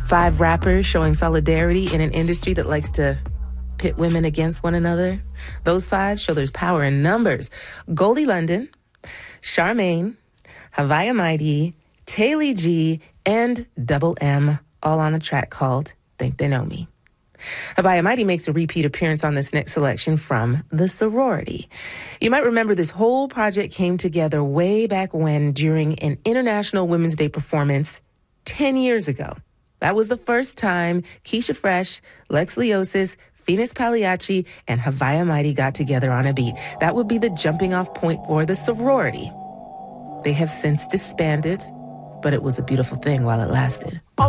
5 rappers showing solidarity in an industry that likes to pit women against one another. Those 5 show there's power in numbers. Goldie London, Charmaine, Havaya Mighty, Taylor G, and Double M, all on a track called Think They Know Me. Havaya Mighty makes a repeat appearance on this next selection from The Sorority. You might remember this whole project came together way back when during an International Women's Day performance 10 years ago. That was the first time Keisha Fresh, Lex Leosis, Phoenix Pagliacci, and Havaya Mighty got together on a beat. That would be the jumping off point for The Sorority. They have since disbanded, but it was a beautiful thing while it lasted.